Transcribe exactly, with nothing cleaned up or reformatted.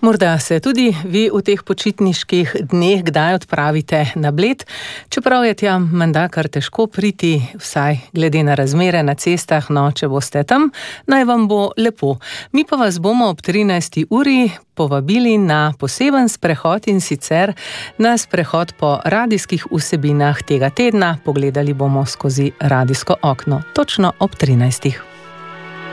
Morda se tudi vi v teh počitniških dneh kdaj odpravite na Bled, čeprav je tja menda kar težko priti, vsaj glede na razmere na cestah, no, če boste tam, naj vam bo lepo. Mi pa vas bomo ob trinajsti uri povabili na poseben sprehod, in sicer na sprehod po radijskih vsebinah tega tedna. Pogledali bomo skozi radijsko okno, točno ob trinajstih.